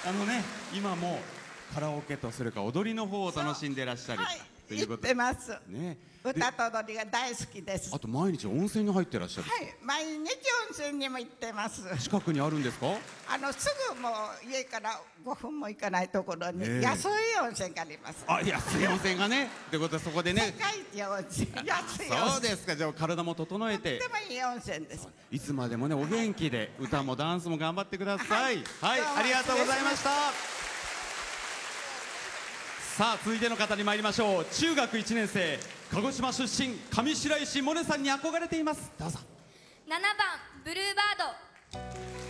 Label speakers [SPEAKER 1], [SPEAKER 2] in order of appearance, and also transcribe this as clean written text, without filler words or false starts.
[SPEAKER 1] 今もカラオケとそれから踊りの方を楽しんでいらっしゃるということ
[SPEAKER 2] 行ってます
[SPEAKER 1] ね。
[SPEAKER 2] 歌と踊りが大好きです。
[SPEAKER 1] あと毎日温泉に入ってらっしゃる。
[SPEAKER 2] はい、毎日温泉にも行ってます。
[SPEAKER 1] 近くにあるんですか？
[SPEAKER 2] すぐもう家から5分も行かないところに安い温泉があります。
[SPEAKER 1] あ、安い温泉がね。ってことはそこでね。
[SPEAKER 2] 世界一温泉、安い温泉。
[SPEAKER 1] そうですか。じゃあ体も整えて。
[SPEAKER 2] とってもいい温泉です。
[SPEAKER 1] いつまでもねお元気で歌もダンスも頑張ってください。はい、
[SPEAKER 2] どうも
[SPEAKER 1] ありがとうございました。さあ続いての方に参りましょう。中学1年生、鹿児島出身、上白石萌音さんに憧れています。どうぞ。
[SPEAKER 3] 7番ブルーバード。